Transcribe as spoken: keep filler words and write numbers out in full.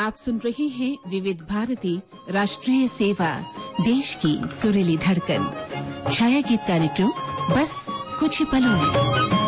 आप सुन रहे हैं विविध भारती राष्ट्रीय सेवा, देश की सुरीली धड़कन। छाया गीत कार्यक्रम बस कुछ ही पलों में।